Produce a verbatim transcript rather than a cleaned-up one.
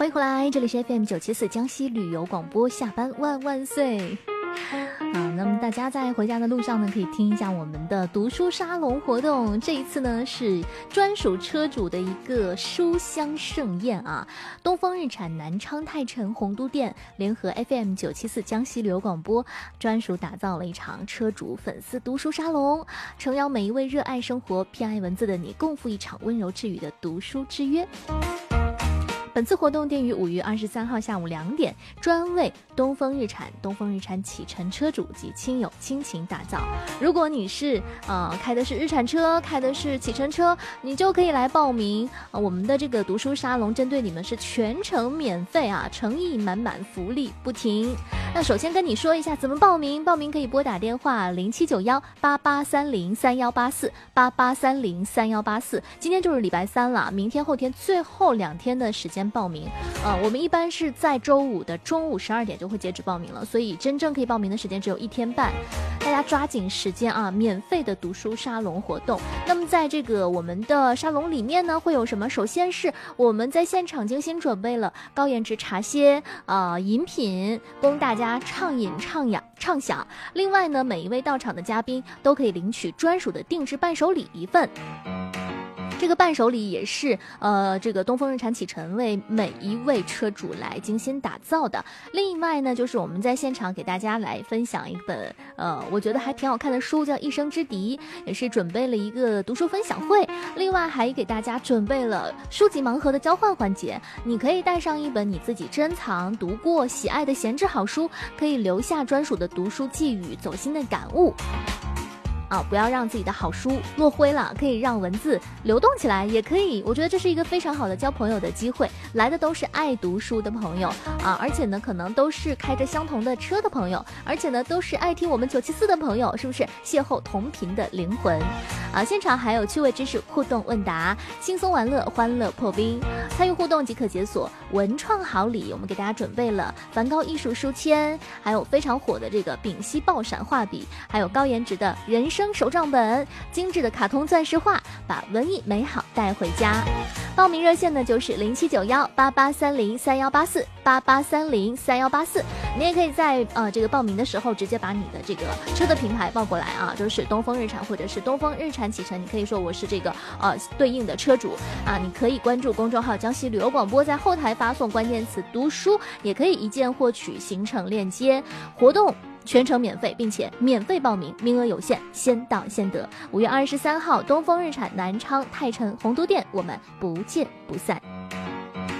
欢迎回来，这里是 F M 九七四江西旅游广播，下班万万岁。啊，那么大家在回家的路上呢，可以听一下我们的读书沙龙活动。这一次呢，是专属车主的一个书香盛宴啊。东风日产、南昌泰诚洪都店联合 F M 九七四江西旅游广播，专属打造了一场车主粉丝读书沙龙，诚邀每一位热爱生活、偏爱文字的你，共赴一场温柔治愈的读书之约。本次活动定于五月二十三号下午两点，专为东风日产、东风日产启辰车主及亲友倾情打造。如果你是呃开的是日产车，开的是启辰车，你就可以来报名。呃、我们的这个读书沙龙针对你们是全程免费啊，诚意满满，福利不停。那首先跟你说一下怎么报名，报名可以拨打电话零七九幺八八三零三幺八四八八三零三幺八四。今天就是礼拜三了，明天后天最后两天的时间报名。呃，我们一般是在周五的中午十二点就会截止报名了，所以真正可以报名的时间只有一天半，大家抓紧时间啊！免费的读书沙龙活动。那么在这个我们的沙龙里面呢，会有什么？首先是我们在现场精心准备了高颜值茶歇啊、呃、饮品，供大家畅饮畅饮畅享。另外呢，每一位到场的嘉宾都可以领取专属的定制伴手礼一份。这个伴手礼也是呃，这个东风日产启辰为每一位车主来精心打造的。另外呢，就是我们在现场给大家来分享一本呃，我觉得还挺好看的书，叫《一生之敌》，也是准备了一个读书分享会。另外还给大家准备了书籍盲盒的交换环节，你可以带上一本你自己珍藏、读过、喜爱的闲置好书，可以留下专属的读书寄语、走心的感悟。啊，不要让自己的好书落灰了，可以让文字流动起来，也可以，我觉得这是一个非常好的交朋友的机会。来的都是爱读书的朋友啊，而且呢，可能都是开着相同的车的朋友，而且呢，都是爱听我们九七四的朋友，是不是？邂逅同频的灵魂啊！现场还有趣味知识互动问答，轻松玩乐，欢乐破冰。参与互动即可解锁文创好礼，我们给大家准备了梵高艺术书签，还有非常火的这个丙烯爆闪画笔，还有高颜值的人生手账本，精致的卡通钻石画，把文艺美好带回家。报名热线呢就是零七九幺八八三零三幺八四八八三零三幺八四。你也可以在呃这个报名的时候直接把你的这个车的品牌报过来啊，就是东风日产或者是东风日产启辰，你可以说我是这个呃对应的车主啊。你可以关注公众号江西旅游广播，在后台发送关键词读书，也可以一键获取行程链接。活动全程免费，并且免费报名，名额有限，先到先得。五月二十三号，东风日产南昌泰诚洪都店，我们不见不散。